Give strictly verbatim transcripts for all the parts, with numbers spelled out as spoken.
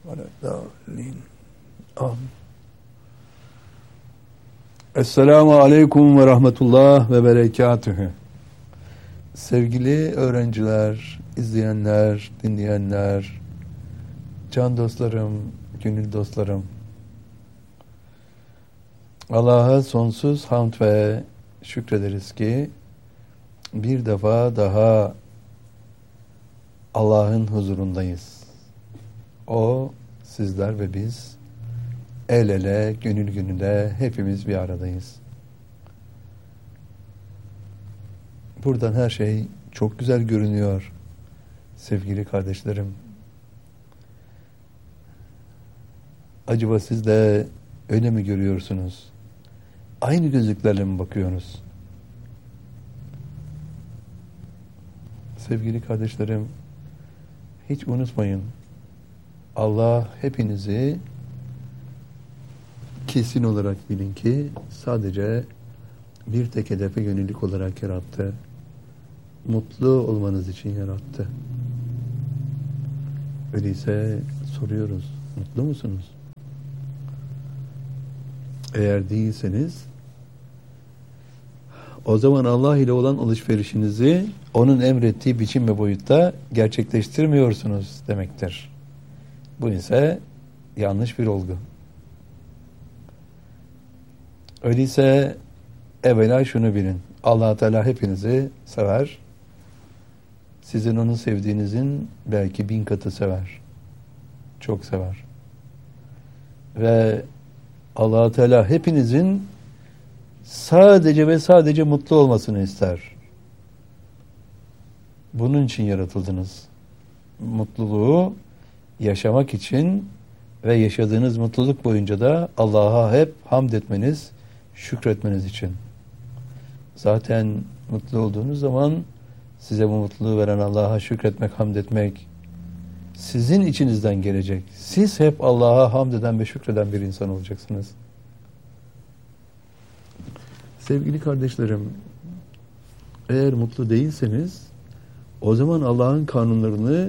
Veleddallin. Amin. Esselamu aleyküm ve rahmetullah ve berekatühü. Sevgili öğrenciler, izleyenler, dinleyenler, can dostlarım, gönül dostlarım. Allah'a sonsuz hamd ve şükrederiz ki bir defa daha Allah'ın huzurundayız. O, sizler ve biz el ele, gönül gönüle hepimiz bir aradayız. Buradan her şey çok güzel görünüyor sevgili kardeşlerim. Acaba siz de öyle mi görüyorsunuz? Aynı gözlüklerle mi bakıyorsunuz? Sevgili kardeşlerim, hiç unutmayın, Allah hepinizi kesin olarak bilin ki sadece bir tek hedefe yönelik olarak yarattı. Mutlu olmanız için yarattı. Öyleyse soruyoruz, mutlu musunuz? Eğer değilseniz, o zaman Allah ile olan alışverişinizi onun emrettiği biçim ve boyutta gerçekleştirmiyorsunuz demektir. Bu ise yanlış bir olgu. Öyleyse evvela şunu bilin. Allah Teala hepinizi sever. Sizin onu sevdiğinizin belki bin katı sever. Çok sever. Ve Allah Teala hepinizin sadece ve sadece mutlu olmasını ister. Bunun için yaratıldınız. Mutluluğu yaşamak için ve yaşadığınız mutluluk boyunca da Allah'a hep hamd etmeniz, şükretmeniz için. Zaten mutlu olduğunuz zaman size bu mutluluğu veren Allah'a şükretmek, hamd etmek sizin içinizden gelecek. Siz hep Allah'a hamd eden ve şükreden bir insan olacaksınız. Sevgili kardeşlerim, eğer mutlu değilseniz o zaman Allah'ın kanunlarını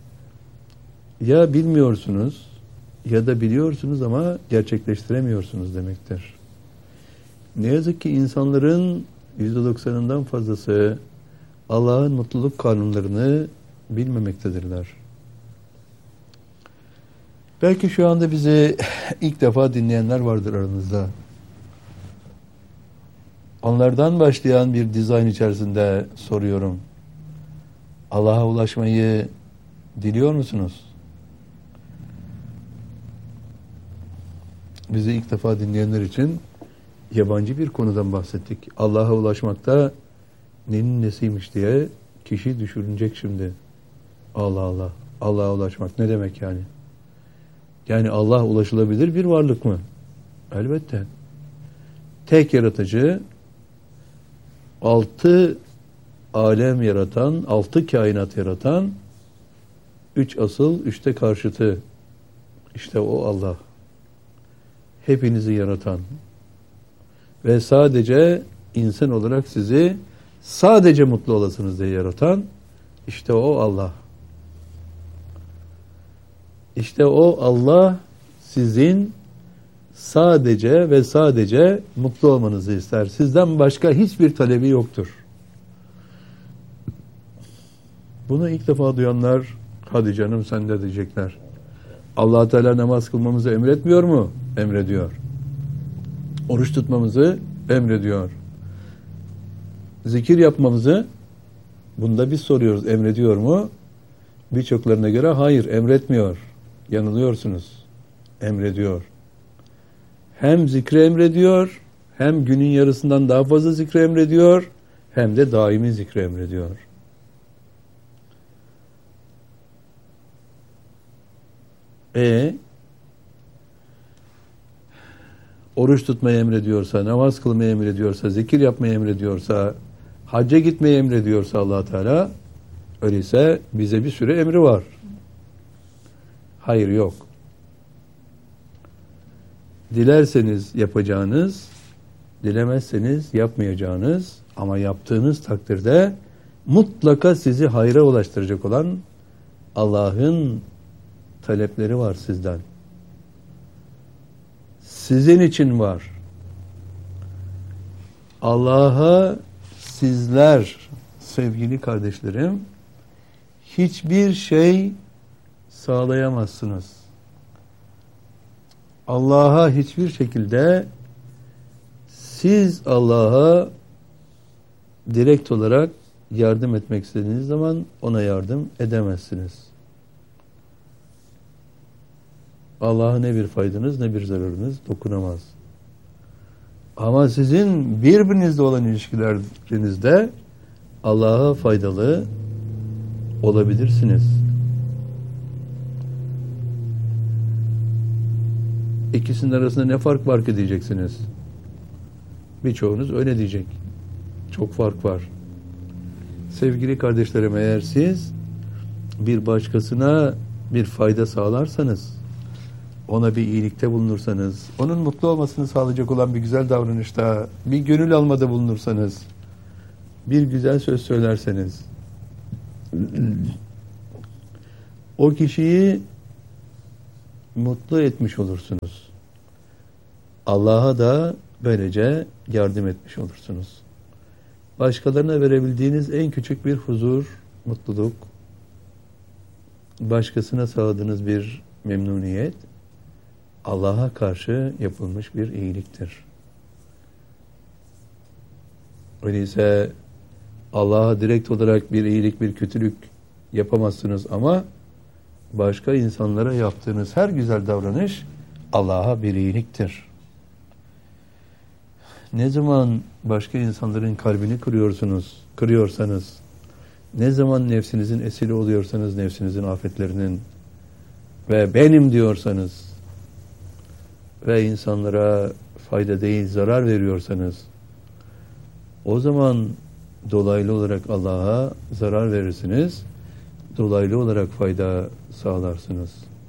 ya bilmiyorsunuz ya da biliyorsunuz ama gerçekleştiremiyorsunuz demektir. Ne yazık ki insanların yüzde doksanından fazlası Allah'ın mutluluk kanunlarını bilmemektedirler. Belki şu anda bizi ilk defa dinleyenler vardır aranızda. Onlardan başlayan bir dizayn içerisinde soruyorum. Allah'a ulaşmayı diliyor musunuz? Bizi ilk defa dinleyenler için yabancı bir konudan bahsettik. Allah'a ulaşmakta neyin nesiymiş diye kişi düşünecek şimdi. Allah Allah. Allah'a ulaşmak ne demek yani? Yani Allah ulaşılabilir bir varlık mı? Elbette. Tek yaratıcı, altı alem yaratan, altı kainat yaratan, üç asıl, üçte karşıtı. İşte o Allah. Hepinizi yaratan ve sadece insan olarak sizi sadece mutlu olasınız diye yaratan, işte o Allah. İşte o Allah sizin sadece ve sadece mutlu olmanızı ister. Sizden başka hiçbir talebi yoktur. Bunu ilk defa duyanlar, hadi canım sen de diyecekler. Allah Teala namaz kılmamızı emretmiyor mu? Emrediyor. Oruç tutmamızı emrediyor. Zikir yapmamızı, bunda biz soruyoruz, emrediyor mu? Birçoklarına göre hayır, emretmiyor. Yanılıyorsunuz. Emrediyor. Hem zikri emrediyor, hem günün yarısından daha fazla zikri emrediyor, hem de daimi zikri emrediyor. E oruç tutmayı emrediyorsa, namaz kılmayı emrediyorsa, zikir yapmayı emrediyorsa, hacca gitmeyi emrediyorsa Allah Teala, öyleyse bize bir sürü emri var. Hayır yok. Dilerseniz yapacağınız, dilemezseniz yapmayacağınız ama yaptığınız takdirde mutlaka sizi hayra ulaştıracak olan Allah'ın talepleri var sizden. Sizin için var. Allah'a sizler sevgili kardeşlerim hiçbir şey sağlayamazsınız. Allah'a hiçbir şekilde siz Allah'a direkt olarak yardım etmek istediğiniz zaman ona yardım edemezsiniz. Allah'a ne bir faydanız ne bir zararınız dokunamaz. Ama sizin birbirinizle olan ilişkilerinizde Allah'a faydalı olabilirsiniz. İkisinin arasında ne fark var ki diyeceksiniz. Birçoğunuz öyle diyecek. Çok fark var. Sevgili kardeşlerim, eğer siz bir başkasına bir fayda sağlarsanız, ona bir iyilikte bulunursanız, onun mutlu olmasını sağlayacak olan bir güzel davranışta, bir gönül almada bulunursanız, bir güzel söz söylerseniz, o kişiyi mutlu etmiş olursunuz. Allah'a da böylece yardım etmiş olursunuz. Başkalarına verebildiğiniz en küçük bir huzur, mutluluk, başkasına sağladığınız bir memnuniyet, Allah'a karşı yapılmış bir iyiliktir. Öyleyse Allah'a direkt olarak bir iyilik, bir kötülük yapamazsınız ama başka insanlara yaptığınız her güzel davranış Allah'a bir iyiliktir. Ne zaman başka insanların kalbini kırıyorsunuz, kırıyorsanız, ne zaman nefsinizin esiri oluyorsanız, nefsinizin afetlerinin ve benim diyorsanız ve insanlara fayda değil zarar veriyorsanız, o zaman dolaylı olarak Allah'a zarar verirsiniz, dolaylı olarak fayda sağlarsınız.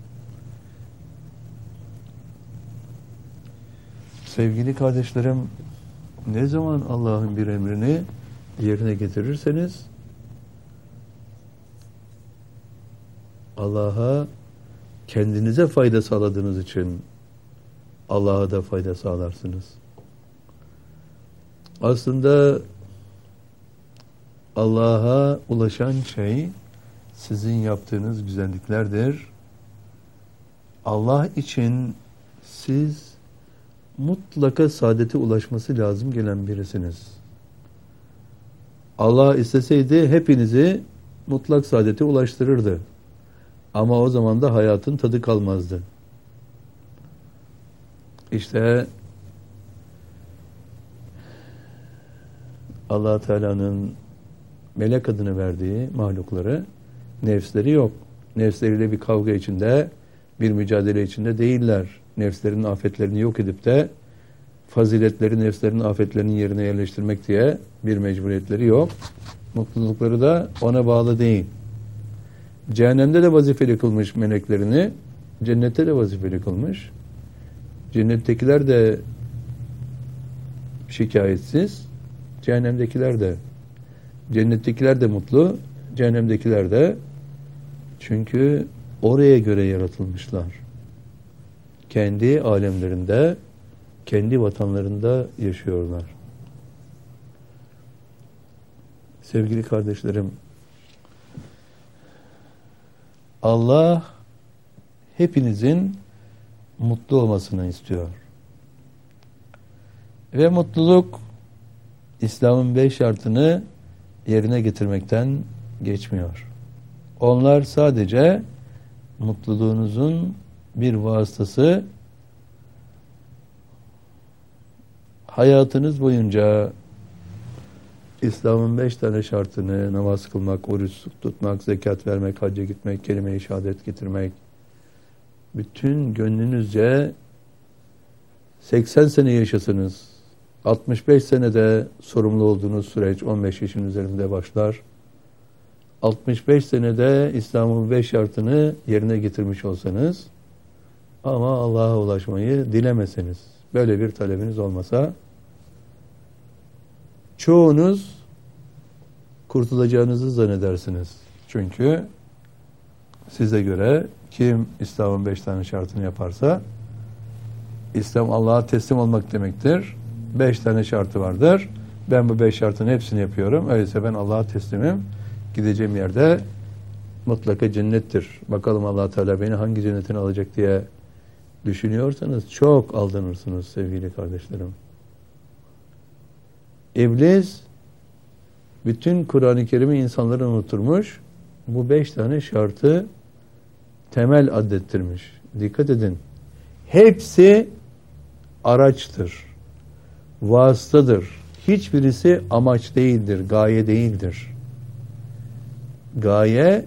Sevgili kardeşlerim, ne zaman Allah'ın bir emrini yerine getirirseniz, Allah'a kendinize fayda sağladığınız için Allah'a da fayda sağlarsınız. Aslında Allah'a ulaşan şey sizin yaptığınız güzelliklerdir. Allah için siz mutlaka saadete ulaşması lazım gelen birisiniz. Allah isteseydi hepinizi mutlak saadete ulaştırırdı. Ama o zaman da hayatın tadı kalmazdı. İşte Allah Teala'nın melek adını verdiği mahlukları, nefsleri yok. Nefsleriyle bir kavga içinde, bir mücadele içinde değiller. Nefslerin afetlerini yok edip de faziletleri nefslerin afetlerinin yerine yerleştirmek diye bir mecburiyetleri yok. Mutlulukları da ona bağlı değil. Cehennemde de vazifeli kılmış meleklerini, cennette de vazifeli kılmış. Cennettekiler de şikayetsiz, cehennemdekiler de. Cennettekiler de mutlu, cehennemdekiler de. Çünkü oraya göre yaratılmışlar. Kendi alemlerinde, kendi vatanlarında yaşıyorlar. Sevgili kardeşlerim, Allah hepinizin mutlu olmasını istiyor. Ve mutluluk İslam'ın beş şartını yerine getirmekten geçmiyor. Onlar sadece mutluluğunuzun bir vasıtası. Hayatınız boyunca İslam'ın beş tane şartını, namaz kılmak, oruç tutmak, zekat vermek, hacca gitmek, kelime-i şehadet getirmek, bütün gönlünüzce seksen sene yaşasınız, altmış beş senede sorumlu olduğunuz süreç on beş yaşın üzerinde başlar. altmış beş senede İslam'ın beş şartını yerine getirmiş olsanız ama Allah'a ulaşmayı dilemeseniz, böyle bir talebiniz olmasa, çoğunuz kurtulacağınızı zannedersiniz. Çünkü size göre kim İslam'ın beş tane şartını yaparsa, İslam Allah'a teslim olmak demektir. Beş tane şartı vardır. Ben bu beş şartın hepsini yapıyorum. Öyleyse ben Allah'a teslimim. Gideceğim yerde mutlaka cennettir. Bakalım Allah Teala beni hangi cennetine alacak diye düşünüyorsanız çok aldanırsınız sevgili kardeşlerim. İblis bütün Kur'an-ı Kerim'i insanlara unutturmuş. Bu beş tane şartı temel addettirmiş. Dikkat edin. Hepsi araçtır. Vasıtadır. Hiçbirisi amaç değildir. Gaye değildir. Gaye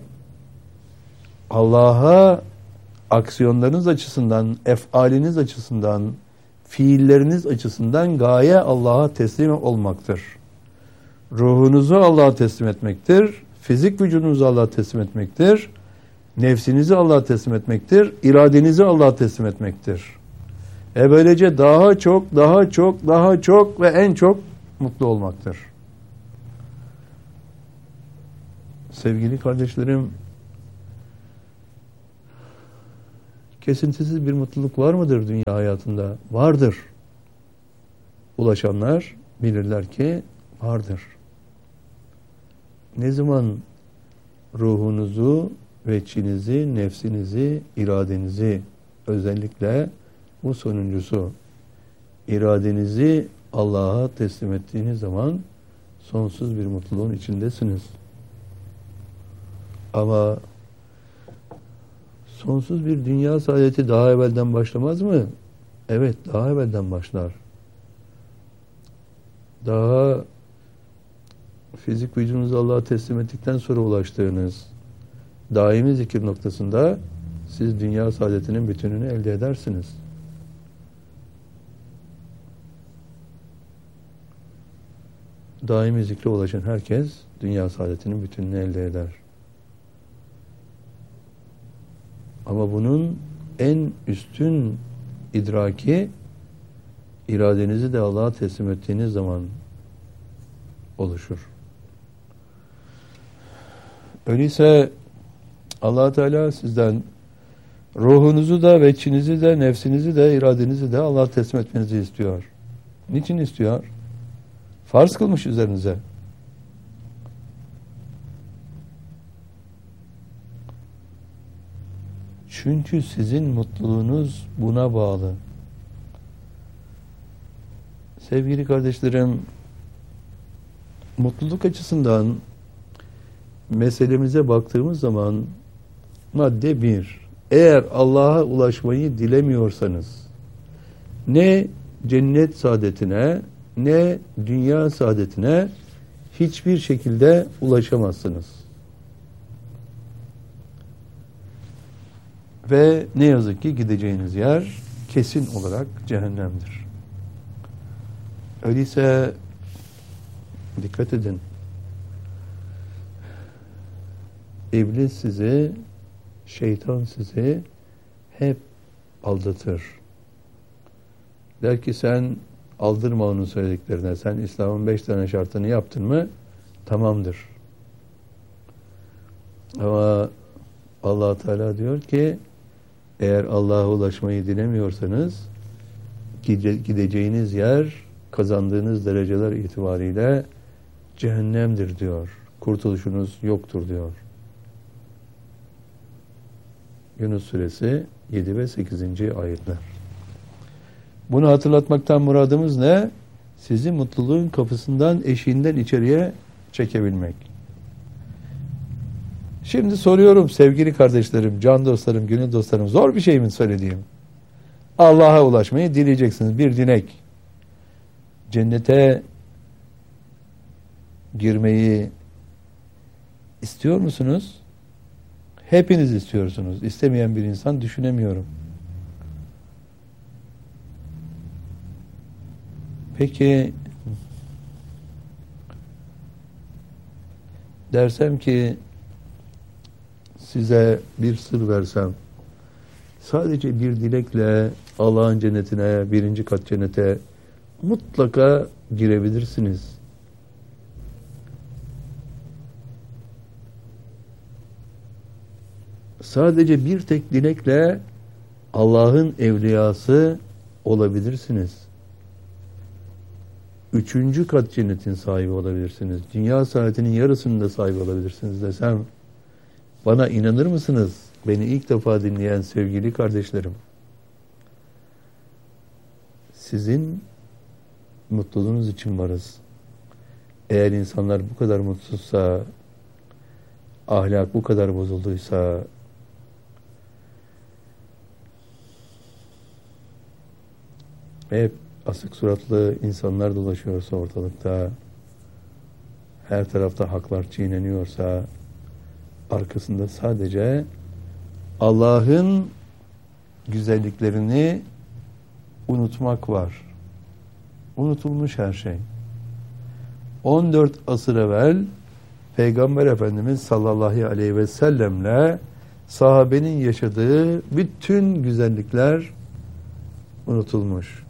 Allah'a aksiyonlarınız açısından, efaliniz açısından, fiilleriniz açısından gaye Allah'a teslim olmaktır. Ruhunuzu Allah'a teslim etmektir. Fizik vücudunuzu Allah'a teslim etmektir. Nefsinizi Allah'a teslim etmektir. İradenizi Allah'a teslim etmektir. E böylece daha çok, daha çok, daha çok ve en çok mutlu olmaktır. Sevgili kardeşlerim, kesintisiz bir mutluluk var mıdır dünya hayatında? Vardır. Ulaşanlar bilirler ki vardır. Ne zaman ruhunuzu, veçinizi, nefsinizi, iradenizi, özellikle bu sonuncusu, iradenizi Allah'a teslim ettiğiniz zaman sonsuz bir mutluluğun içindesiniz. Ama sonsuz bir dünya saadeti daha evvelden başlamaz mı? Evet, daha evvelden başlar. Daha fizik vücudunuzu Allah'a teslim ettikten sonra ulaştığınız daimi zikir noktasında siz dünya saadetinin bütününü elde edersiniz. Daimi zikre ulaşan herkes dünya saadetinin bütününü elde eder. Ama bunun en üstün idraki iradenizi de Allah'a teslim ettiğiniz zaman oluşur. Öyleyse Allah Teala sizden ruhunuzu da, veçinizi de, nefsinizi de, iradenizi de Allah'a teslim etmenizi istiyor. Niçin istiyor? Farz kılmış üzerinize. Çünkü sizin mutluluğunuz buna bağlı. Sevgili kardeşlerim, mutluluk açısından meselemize baktığımız zaman madde bir, eğer Allah'a ulaşmayı dilemiyorsanız ne cennet saadetine ne dünya saadetine hiçbir şekilde ulaşamazsınız. Ve ne yazık ki gideceğiniz yer kesin olarak cehennemdir. Öyleyse dikkat edin. İblis sizi, şeytan sizi hep aldatır. Der ki sen aldırma onun söylediklerine. Sen İslam'ın beş tane şartını yaptın mı? Tamamdır. Ama Allah Teala diyor ki eğer Allah'a ulaşmayı dilemiyorsanız gideceğiniz yer kazandığınız dereceler itibariyle cehennemdir diyor. Kurtuluşunuz yoktur diyor. Yunus Suresi yedi ve sekizinci ayetler. Bunu hatırlatmaktan muradımız ne? Sizi mutluluğun kapısından, eşiğinden içeriye çekebilmek. Şimdi soruyorum sevgili kardeşlerim, can dostlarım, gönül dostlarım, zor bir şey mi söylediğim? Allah'a ulaşmayı dileyeceksiniz. Bir dilek. Cennete girmeyi istiyor musunuz? Hepiniz istiyorsunuz. İstemeyen bir insan düşünemiyorum. Peki dersem ki size bir sır versem, sadece bir dilekle Allah'ın cennetine, birinci kat cennete mutlaka girebilirsiniz. Sadece bir tek dilekle Allah'ın evliyası olabilirsiniz. Üçüncü kat cennetin sahibi olabilirsiniz. Dünya saadetinin yarısının da sahibi olabilirsiniz desem, bana inanır mısınız? Beni ilk defa dinleyen sevgili kardeşlerim. Sizin mutluluğunuz için varız. Eğer insanlar bu kadar mutsuzsa, ahlak bu kadar bozulduysa, hep asık suratlı insanlar dolaşıyorsa ortalıkta, her tarafta haklar çiğneniyorsa, arkasında sadece Allah'ın güzelliklerini unutmak var. Unutulmuş her şey. on dört asır evvel Peygamber Efendimiz sallallahu aleyhi ve sellemle sahabenin yaşadığı bütün güzellikler unutulmuş.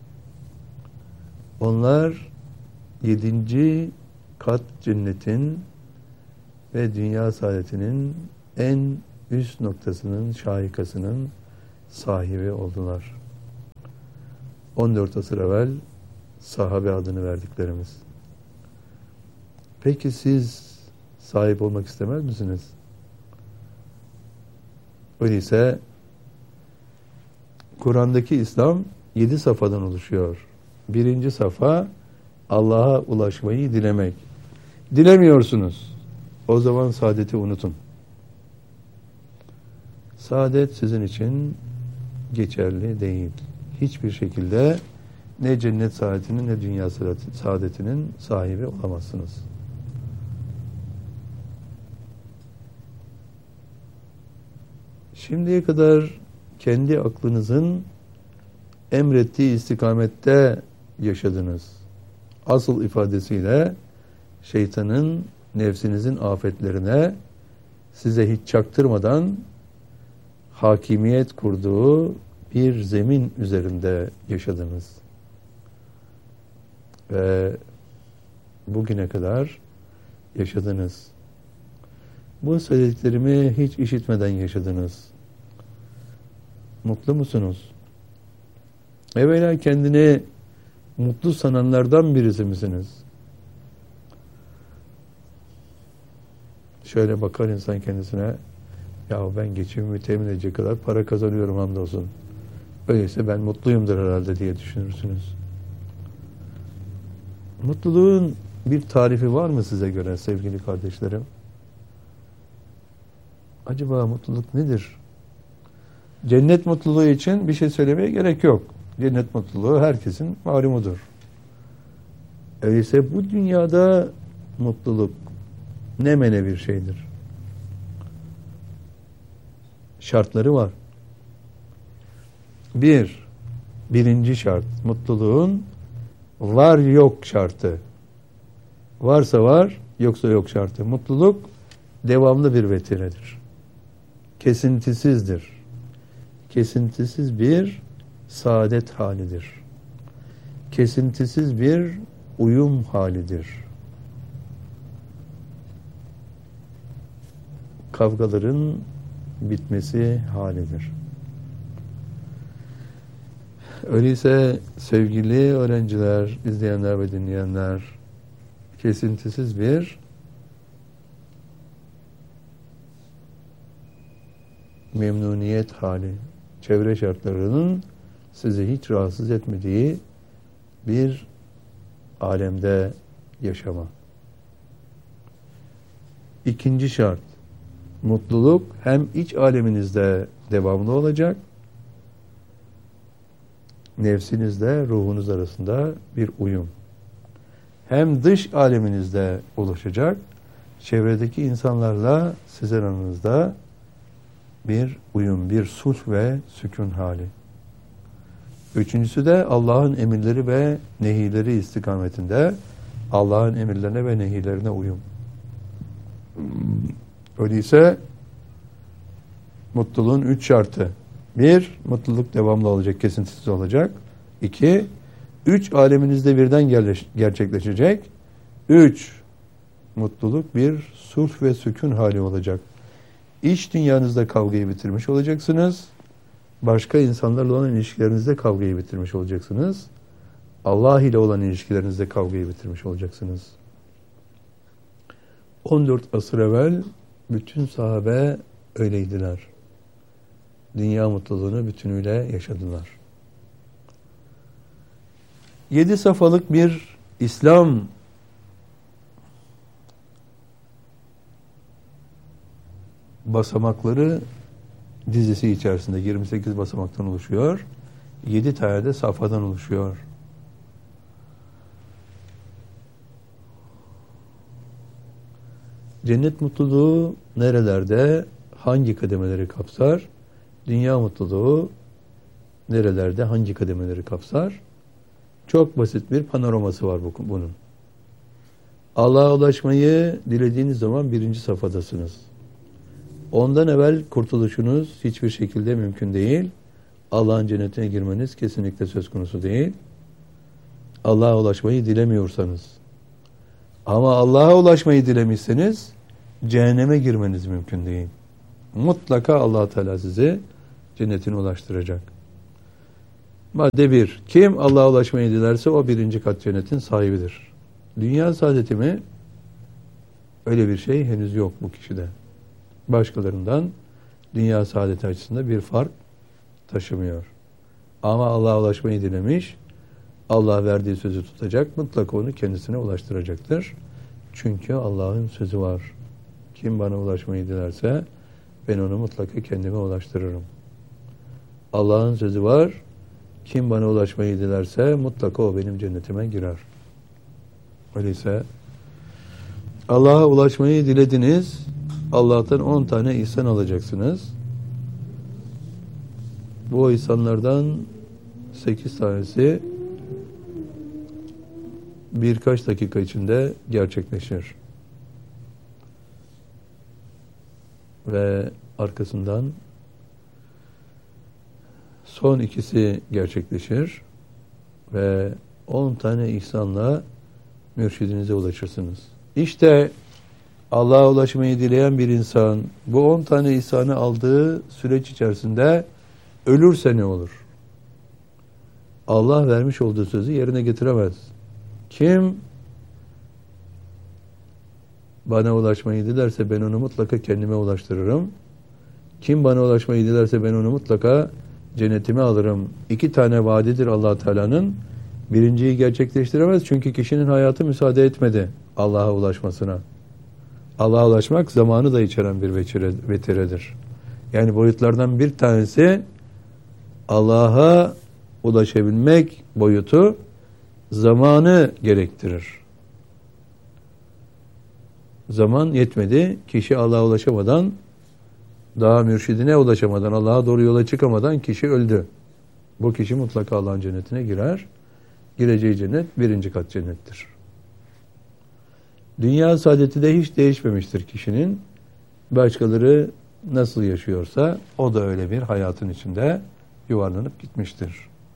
Onlar yedinci kat cennetin ve dünya saadetinin en üst noktasının, şahikasının sahibi oldular. on dört asır evvel sahabe adını verdiklerimiz. Peki siz sahip olmak istemez misiniz? Öyleyse Kur'an'daki İslam yedi safhadan oluşuyor. Birinci safa Allah'a ulaşmayı dilemek. Dilemiyorsunuz. O zaman saadeti unutun. Saadet sizin için geçerli değil. Hiçbir şekilde ne cennet saadetinin ne dünya saadetinin sahibi olamazsınız. Şimdiye kadar kendi aklınızın emrettiği istikamette yaşadınız. Asıl ifadesiyle şeytanın nefsinizin afetlerine size hiç çaktırmadan hakimiyet kurduğu bir zemin üzerinde yaşadınız. Ve bugüne kadar yaşadınız. Bu söylediklerimi hiç işitmeden yaşadınız. Mutlu musunuz? Evvela kendini mutlu sananlardan birisi misiniz? Şöyle bakar insan kendisine, ya ben geçimimi temin edecek kadar para kazanıyorum hamdolsun. Öyleyse ben mutluyumdur herhalde diye düşünürsünüz. Mutluluğun bir tarifi var mı size göre sevgili kardeşlerim? Acaba mutluluk nedir? Cennet mutluluğu için bir şey söylemeye gerek yok. Cennet mutluluğu herkesin malumudur. Öyleyse bu dünyada mutluluk ne mene bir şeydir. Şartları var. Bir, birinci şart, mutluluğun var yok şartı. Varsa var, yoksa yok şartı. Mutluluk devamlı bir vetiredir. Kesintisizdir. Kesintisiz bir saadet halidir. Kesintisiz bir uyum halidir. Kavgaların bitmesi halidir. Öyleyse sevgili öğrenciler, izleyenler ve dinleyenler, kesintisiz bir memnuniyet hali, çevre şartlarının sizi hiç rahatsız etmediği bir alemde yaşama. İkinci şart, mutluluk hem iç aleminizde devamlı olacak, nefsinizle ruhunuz arasında bir uyum. Hem dış aleminizde ulaşacak, çevredeki insanlarla sizin aranızda bir uyum, bir sulh ve sükun hali. Üçüncüsü de Allah'ın emirleri ve nehileri istikametinde Allah'ın emirlerine ve nehilerine uyum. Öyleyse mutluluğun üç şartı. Bir, mutluluk devamlı olacak, kesintisiz olacak. İki, üç aleminizde birden gerçekleşecek. Üç, mutluluk bir sulh ve sükun hali olacak. İç dünyanızda kavgayı bitirmiş olacaksınız. Başka insanlarla olan ilişkilerinizde kavgayı bitirmiş olacaksınız. Allah ile olan ilişkilerinizde kavgayı bitirmiş olacaksınız. on dört asır evvel bütün sahabe öyleydiler. Dünya mutluluğunu bütünüyle yaşadılar. Yedi safhalık bir İslam basamakları dizisi içerisinde yirmi sekiz basamaktan oluşuyor. yedi tane de safhadan oluşuyor. Cennet mutluluğu nerelerde, hangi kademeleri kapsar? Dünya mutluluğu nerelerde, hangi kademeleri kapsar? Çok basit bir panoraması var bunun. Allah'a ulaşmayı dilediğiniz zaman birinci safhadasınız. Ondan evvel kurtuluşunuz hiçbir şekilde mümkün değil. Allah'ın cennetine girmeniz kesinlikle söz konusu değil. Allah'a ulaşmayı dilemiyorsanız. Ama Allah'a ulaşmayı dilemişseniz cehenneme girmeniz mümkün değil. Mutlaka Allah Teala sizi cennetine ulaştıracak. Madde bir. Kim Allah'a ulaşmayı dilerse o birinci kat cennetin sahibidir. Dünya saadeti mi? Öyle bir şey henüz yok bu kişide. Başkalarından dünya saadeti açısından bir fark taşımıyor. Ama Allah'a ulaşmayı dilemiş, Allah verdiği sözü tutacak, mutlaka onu kendisine ulaştıracaktır. Çünkü Allah'ın sözü var. Kim bana ulaşmayı dilerse ben onu mutlaka kendime ulaştırırım. Allah'ın sözü var. Kim bana ulaşmayı dilerse mutlaka o benim cennetime girer. Öyleyse Allah'a ulaşmayı dilediniz. Allah'tan on tane ihsan alacaksınız. Bu ihsanlardan sekiz tanesi birkaç dakika içinde gerçekleşir. Ve arkasından son ikisi gerçekleşir ve on tane ihsanla mürşidinize ulaşırsınız. İşte Allah'a ulaşmayı dileyen bir insan bu on tane ihsanı aldığı süreç içerisinde ölürse ne olur? Allah vermiş olduğu sözü yerine getiremez. Kim bana ulaşmayı dilerse ben onu mutlaka kendime ulaştırırım. Kim bana ulaşmayı dilerse ben onu mutlaka cennetime alırım. İki tane vaadidir Allah Teala'nın. Birinciyi gerçekleştiremez çünkü kişinin hayatı müsaade etmedi Allah'a ulaşmasına. Allah'a ulaşmak zamanı da içeren bir vetiredir. Yani boyutlardan bir tanesi Allah'a ulaşabilmek boyutu zamanı gerektirir. Zaman yetmedi. Kişi Allah'a ulaşamadan, daha mürşidine ulaşamadan, Allah'a doğru yola çıkamadan kişi öldü. Bu kişi mutlaka Allah'ın cennetine girer. Gireceği cennet birinci kat cennettir. Dünya saadeti de hiç değişmemiştir kişinin. Başkaları nasıl yaşıyorsa o da öyle bir hayatın içinde yuvarlanıp gitmiştir.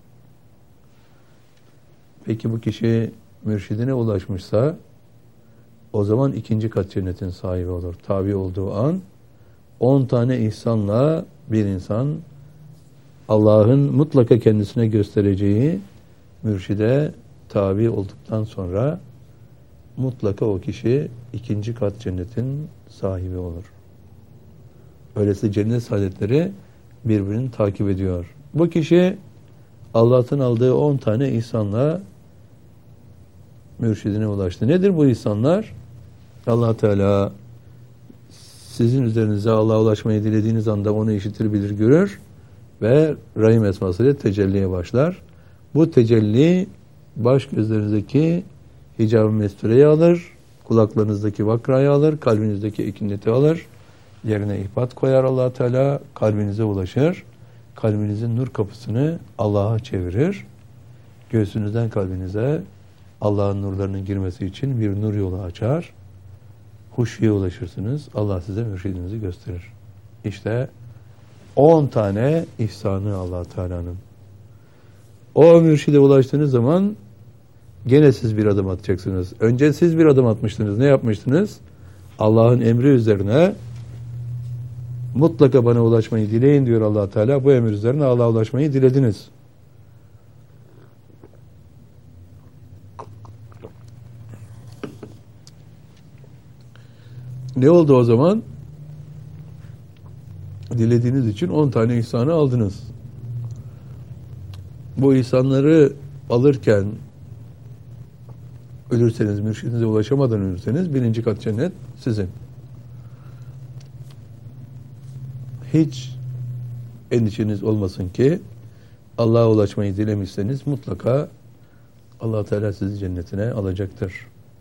Peki bu kişi mürşidine ulaşmışsa o zaman ikinci kat cennetin sahibi olur. Tabi olduğu an on tane ihsanla bir insan Allah'ın mutlaka kendisine göstereceği mürşide tabi olduktan sonra mutlaka o kişi ikinci kat cennetin sahibi olur. Öyleyse cennet saadetleri birbirini takip ediyor. Bu kişi Allah'tan aldığı on tane ihsanla mürşidine ulaştı. Nedir bu ihsanlar? Allah Teala sizin üzerinize Allah'a ulaşmayı dilediğiniz anda onu işitir, bilir, görür ve Rahim esmasıyla tecelliye başlar. Bu tecelli baş gözlerinizdeki hicab-ı mestureyi alır, kulaklarınızdaki vakrayı alır, kalbinizdeki ekineti alır, yerine ihbat koyar Allah Teala, kalbinize ulaşır, kalbinizin nur kapısını Allah'a çevirir, göğsünüzden kalbinize Allah'ın nurlarının girmesi için bir nur yolu açar, huşuya ulaşırsınız, Allah size mürşidinizi gösterir. İşte on tane ihsanı Allah Teala'nın. O mürşide ulaştığınız zaman gene siz bir adım atacaksınız. Önce siz bir adım atmıştınız. Ne yapmıştınız? Allah'ın emri üzerine mutlaka bana ulaşmayı dileyin diyor Allah Teala. Bu emir üzerine Allah'a ulaşmayı dilediniz. Ne oldu o zaman? Dilediğiniz için on tane ihsanı aldınız. Bu ihsanları alırken ölürseniz, mürşidinize ulaşamadan ölürseniz birinci kat cennet sizin. Hiç endişeniz olmasın ki Allah'a ulaşmayı dilemişseniz mutlaka Allah Teala sizi cennetine alacaktır.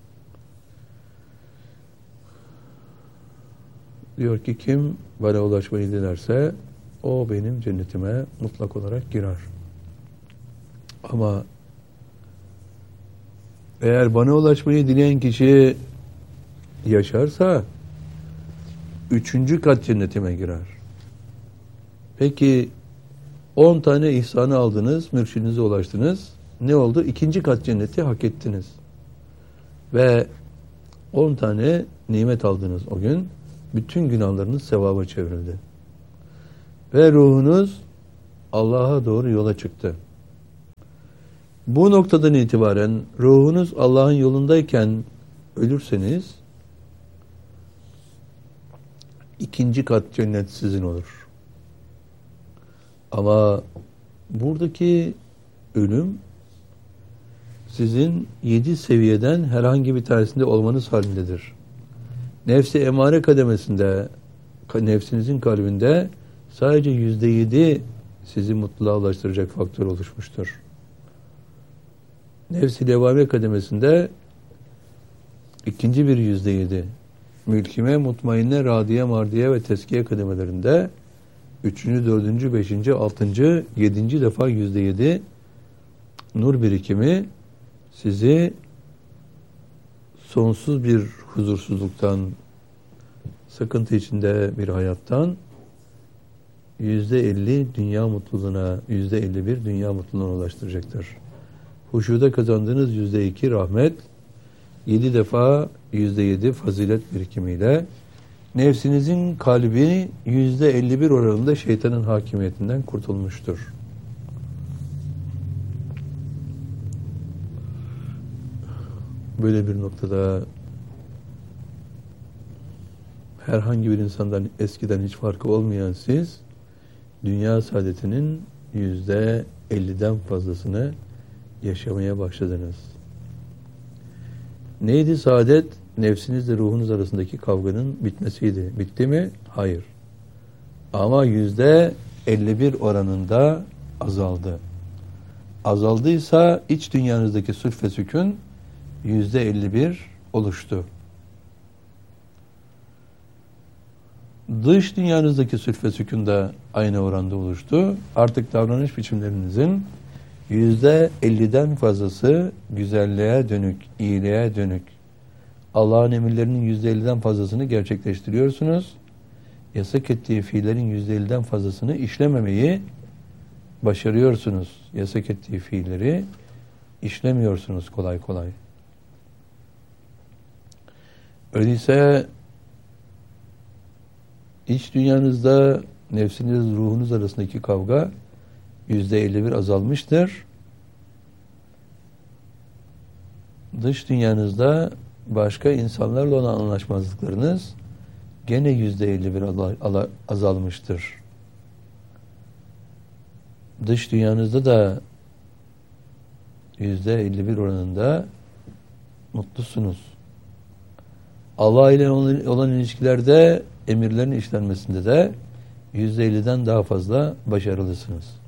Diyor ki kim bana ulaşmayı dilerse o benim cennetime mutlak olarak girer. Ama eğer bana ulaşmayı dileyen kişi yaşarsa üçüncü kat cennetime girer. Peki on tane ihsanı aldınız, mürşidinize ulaştınız. Ne oldu? İkinci kat cenneti hak ettiniz. Ve on tane nimet aldınız o gün. Bütün günahlarınız sevaba çevrildi. Ve ruhunuz Allah'a doğru yola çıktı. Bu noktadan itibaren ruhunuz Allah'ın yolundayken ölürseniz ikinci kat cennet sizin olur. Ama buradaki ölüm sizin yedi seviyeden herhangi bir tanesinde olmanız halindedir. Nefsi emare kademesinde, nefsinizin kalbinde sadece yüzde yedi sizi mutluluğa ulaştıracak faktör oluşmuştur. Nefsi levame kademesinde ikinci bir yüzde yedi, mülkime, mutmainne, radiye, mardiye ve teskiye kademelerinde üçüncü, dördüncü, beşinci, altıncı, yedinci defa yüzde yedi nur birikimi sizi sonsuz bir huzursuzluktan, sıkıntı içinde bir hayattan yüzde elli dünya mutluluğuna, yüzde elli bir dünya mutluluğuna ulaştıracaktır. Huşuda kazandığınız yüzde iki rahmet, yedi defa yüzde yedi fazilet birikimiyle nefsinizin kalbi yüzde elli bir oranında şeytanın hakimiyetinden kurtulmuştur. Böyle bir noktada herhangi bir insandan eskiden hiç farkı olmayan siz, dünya saadetinin yüzde elliden fazlasını yaşamaya başladınız. Neydi saadet? Nefsinizle ruhunuz arasındaki kavganın bitmesiydi. Bitti mi? Hayır. Ama yüzde elli bir oranında azaldı. Azaldıysa iç dünyanızdaki sulh ve sükun yüzde elli bir oluştu. Dış dünyanızdaki sulh ve sükun da aynı oranda oluştu. Artık davranış biçimlerinizin yüzde elliden fazlası güzelliğe dönük, iyiliğe dönük. Allah'ın emirlerinin yüzde elliden fazlasını gerçekleştiriyorsunuz. Yasak ettiği fiillerin yüzde elliden fazlasını işlememeyi başarıyorsunuz. Yasak ettiği fiilleri işlemiyorsunuz kolay kolay. Öyleyse iç dünyanızda nefsiniz, ruhunuz arasındaki kavga yüzde elli bir azalmıştır. Dış dünyanızda başka insanlarla olan anlaşmazlıklarınız gene yüzde elli bir azalmıştır. Dış dünyanızda da yüzde elli bir oranında mutlusunuz. Allah ile olan ilişkilerde, emirlerin işlenmesinde de yüzde elliden daha fazla başarılısınız.